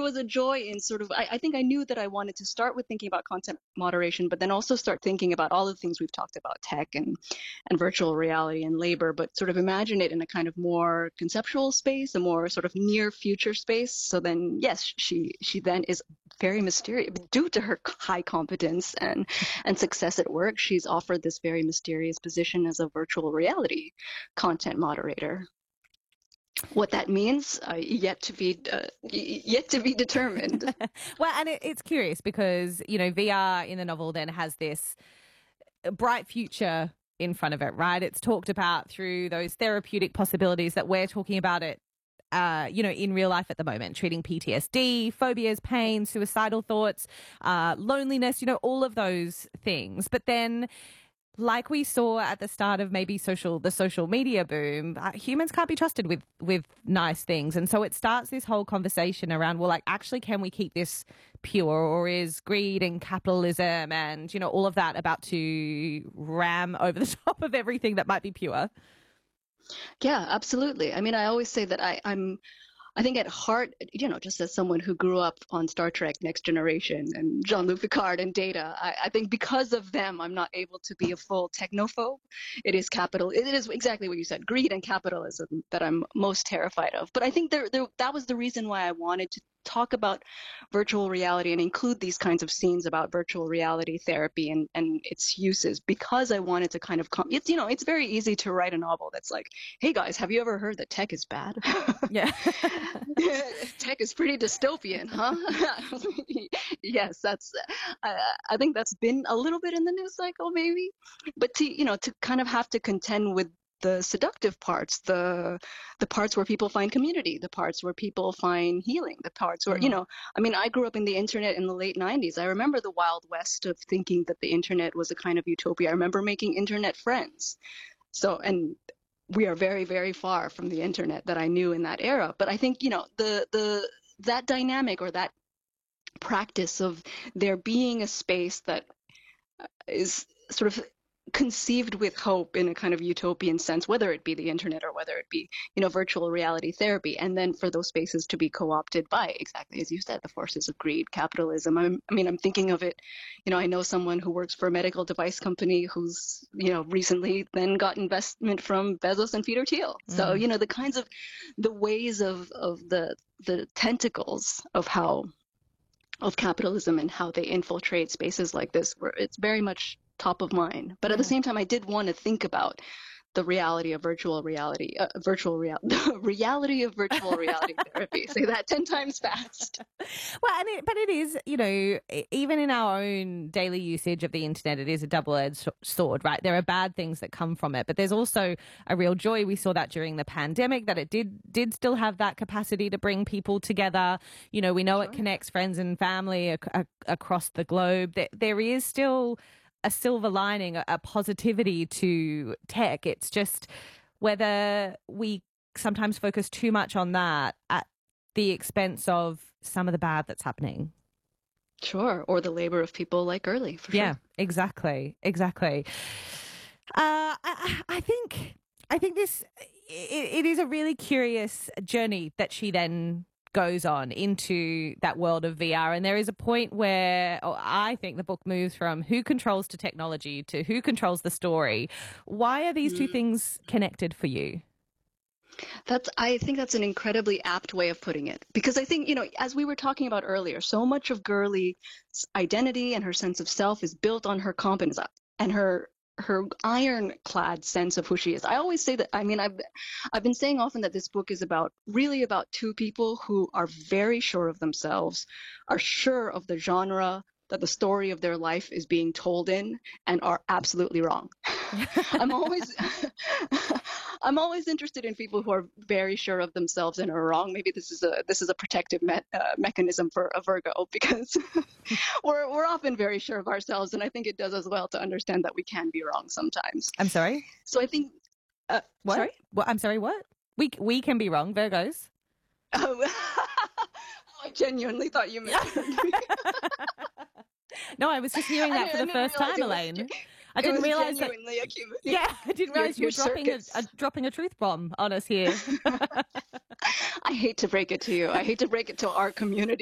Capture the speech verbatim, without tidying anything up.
was a joy in sort of, I, I think I knew that I wanted to start with thinking about content moderation, but then also start thinking about all the things we've talked about, tech and, and virtual reality and labor, but sort of imagine it in a kind of more conceptual space, a more sort of near future space. So then, yes, she she then is very mysterious. Due to her high competence and, and success at work, she's offered this very mysterious position as a virtual reality content moderator. What that means, uh, yet to be uh, yet to be determined. Well, and it, it's curious because, you know, V R in the novel then has this bright future in front of it, right? It's talked about through those therapeutic possibilities that we're talking about it, uh, you know, in real life at the moment, treating P T S D, phobias, pain, suicidal thoughts, uh, loneliness, you know, all of those things. But then, like we saw at the start of maybe social, the social media boom, uh, humans can't be trusted with, with nice things. And so it starts this whole conversation around, well, like, actually, can we keep this pure, or is greed and capitalism and, you know, all of that about to ram over the top of everything that might be pure? Yeah, absolutely. I mean, I always say that I, I'm, I think at heart, you know, just as someone who grew up on Star Trek, Next Generation, and Jean-Luc Picard and Data, I, I think because of them, I'm not able to be a full technophobe. It is capital. It is exactly what you said, greed and capitalism, that I'm most terrified of. But I think there, there, that was the reason why I wanted to talk about virtual reality and include these kinds of scenes about virtual reality therapy and, and its uses, because I wanted to kind of, com- it's, you know, it's very easy to write a novel that's like, hey guys, have you ever heard that tech is bad? Yeah. Tech is pretty dystopian, huh? Yes, that's, uh, I think that's been a little bit in the news cycle maybe, but to, you know, to kind of have to contend with the seductive parts, the the parts where people find community, the parts where people find healing, the parts where, mm. you know, I mean, I grew up in the internet in the late nineties. I remember the wild west of thinking that the internet was a kind of utopia. I remember making internet friends. So, and we are very, very far from the internet that I knew in that era. But I think, you know, the the that dynamic or that practice of there being a space that is sort of conceived with hope in a kind of utopian sense, whether it be the internet or whether it be, you know, virtual reality therapy, and then for those spaces to be co-opted by, exactly as you said, the forces of greed, capitalism. I'm, I mean, I'm thinking of it, you know, I know someone who works for a medical device company who's, you know, recently then got investment from Bezos and Peter Thiel. Mm. So, you know, the kinds of, the ways of, of the, the tentacles of how, of capitalism and how they infiltrate spaces like this, where it's very much top of mind. But yeah. At the same time, I did want to think about the reality of virtual reality, uh, virtual real, the reality of virtual reality therapy. Say that ten times fast. Well, and it, but it is, you know, even in our own daily usage of the internet, it is a double-edged sword, right? There are bad things that come from it, but there's also a real joy. We saw that during the pandemic, that it did did still have that capacity to bring people together. You know, we know sure. It connects friends and family ac- ac- across the globe. There, there is still a silver lining, a positivity to tech. It's just whether we sometimes focus too much on that at the expense of some of the bad that's happening. Sure. Or the labor of people like Early, for yeah, sure. Yeah, exactly. Exactly. Uh, I, I think, I think this, it, it is a really curious journey that she then goes on into that world of V R. And there is a point where oh, I think the book moves from who controls to technology to who controls the story. Why are these mm. two things connected for you? That's, I think that's an incredibly apt way of putting it, because I think, you know, as we were talking about earlier, so much of Gurley's identity and her sense of self is built on her competence and her her ironclad sense of who she is. I always say that, I mean, I've, I've been saying often that this book is about, really about two people who are very sure of themselves, are sure of the genre that the story of their life is being told in, and are absolutely wrong. I'm always, I'm always interested in people who are very sure of themselves and are wrong. Maybe this is a this is a protective me- uh, mechanism for a Virgo, because we're we're often very sure of ourselves, and I think it does as well to understand that we can be wrong sometimes. I'm sorry. So I think. Uh, what? Sorry. What? I'm sorry. What? We we can be wrong, Virgos. Oh, I genuinely thought you meant. No, I was just hearing that for the first time, Elaine. I didn't realize that. Yeah, I didn't realize you were dropping a, a dropping a truth bomb on us here. I hate to break it to you. I hate to break it to our community.